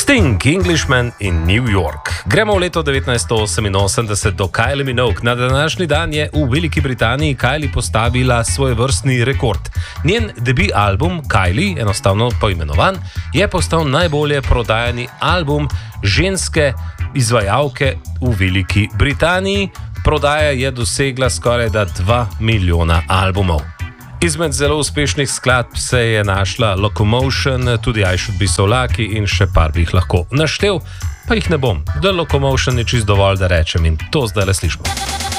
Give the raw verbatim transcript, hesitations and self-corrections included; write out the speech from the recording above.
Sting, Englishman in New York. Gremo v leto devetnajststo oseminosemdeset do Kylie Minogue. Na današnji dan je v Veliki Britaniji Kylie postavila svoj vrstni rekord. Njen debi album Kylie, enostavno poimenovan, je postal najbolje prodajani album ženske izvajalke v Veliki Britaniji. Prodaja je dosegla skoraj da dva milijona albumov. Izmed zelo uspešnih skladb se je našla Locomotion, tudi I Should Be So Lucky in še par bi jih lahko naštel, pa jih ne bom. The Locomotion je čist dovolj, da rečem, in to zdaj le slišimo.